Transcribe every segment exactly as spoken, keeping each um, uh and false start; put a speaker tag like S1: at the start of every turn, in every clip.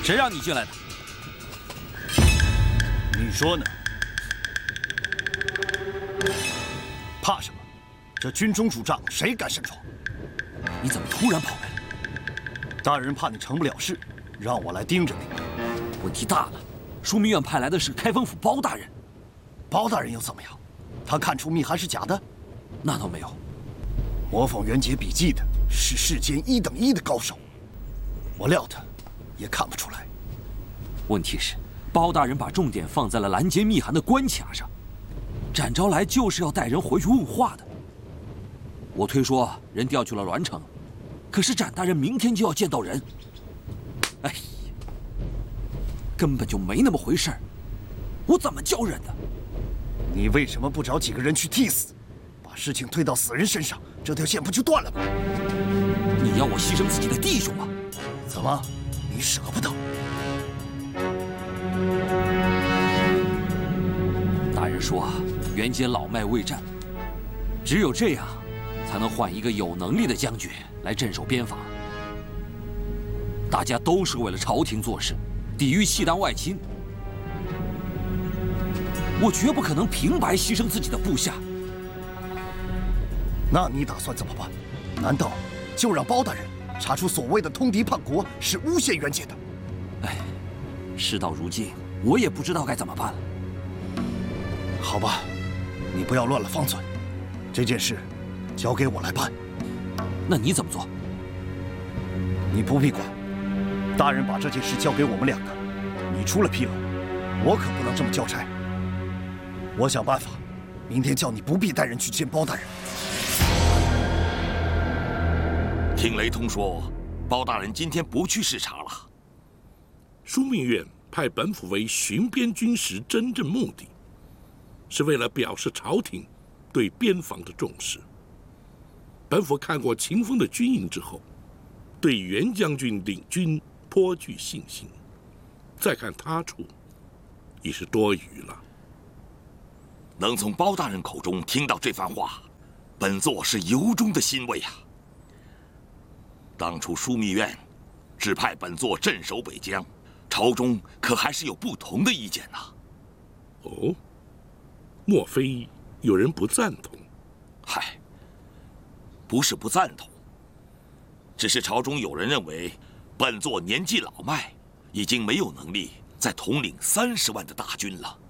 S1: 谁让你进来的？
S2: 你说呢？怕什么？这军中主帐，谁敢擅闯？
S1: 你怎么突然跑来了？
S2: 大人怕你成不了事，让我来盯着你。
S1: 问题大了，枢密院派来的是开封府包大人。
S2: 包大人又怎么样？他看出密函是假的？
S1: 那倒没有。
S2: 模仿袁杰笔记的是世间一等一的高手，我料他也看不出来。
S1: 问题是，包大人把重点放在了拦截密函的关卡上，展昭来就是要带人回去问话的。我推说人调去了栾城，可是展大人明天就要见到人。哎呀，根本就没那么回事儿，我怎么教人呢？
S2: 你为什么不找几个人去替死，把事情推到死人身上，这条线不就断了吗？
S1: 你要我牺牲自己的弟兄吗？
S2: 怎么，你舍不得？
S1: 大人说，袁杰老迈未战，只有这样，才能换一个有能力的将军来镇守边防。大家都是为了朝廷做事，抵御契丹外侵。我绝不可能平白牺牲自己的部下。
S2: 那你打算怎么办？难道就让包大人查出所谓的通敌叛国是诬陷袁杰的？
S1: 哎，事到如今，我也不知道该怎么办了。
S2: 好吧，你不要乱了方寸，这件事交给我来办。
S1: 那你怎么做？
S2: 你不必管，大人把这件事交给我们两个，你出了纰漏，我可不能这么交差。我想办法，明天叫你不必带人去见包大人。
S3: 听雷通说，包大人今天不去视察了。
S4: 枢密院派本府为巡边军时，真正目的是为了表示朝廷对边防的重视。本府看过秦风的军营之后，对袁将军领军颇具信心。再看他处，已是多余了。
S3: 能从包大人口中听到这番话，本座是由衷的欣慰啊。当初枢密院指派本座镇守北疆，朝中可还是有不同的意见呢。
S4: 哦，莫非有人不赞同？
S3: 嗨，不是不赞同，只是朝中有人认为本座年纪老迈，已经没有能力再统领三十万的大军了。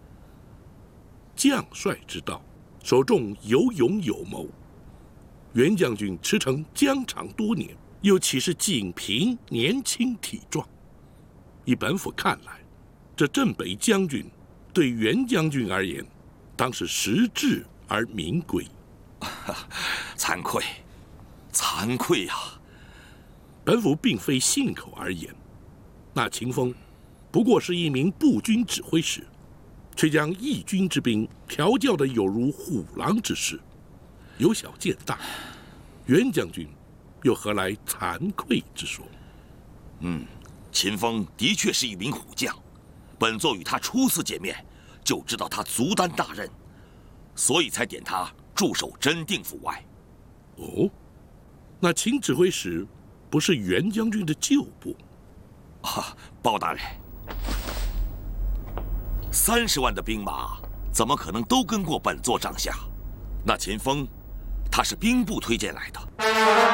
S4: 将帅之道，手中有勇有谋。袁将军驰骋疆场多年，又岂是仅凭年轻体壮？以本府看来，这镇北将军对袁将军而言，当是实至而名归。
S3: 惭愧，惭愧呀！
S4: 本府并非信口而言，那秦风不过是一名步军指挥使，却将义军之兵调教得有如虎狼之势，由小见大。袁将军又何来惭愧之说？
S3: 嗯，秦风的确是一名虎将，本座与他初次见面就知道他足担大任，所以才点他驻守真定府外。
S4: 哦，那秦指挥使不是袁将军的旧部？
S3: 啊，包大人，三十万的兵马怎么可能都跟过本座帐下？那秦风，他是兵部推荐来的。